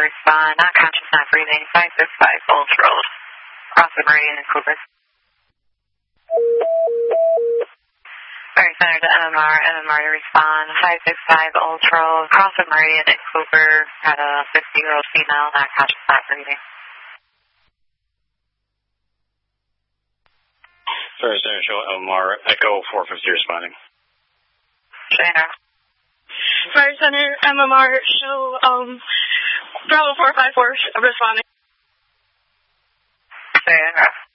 respond. Not conscious, not breathing. 565 Old Road. Cross the Meridian in Cooper. Very center to MMR. MMR to respond. 565 Old Road. Cross the Meridian in Cooper. Got a 50-year-old female. Not conscious, not breathing. Very center show MMR. Echo 450 responding. Shana. Fire Center, MMR, show, Bravo 454 responding. Shana.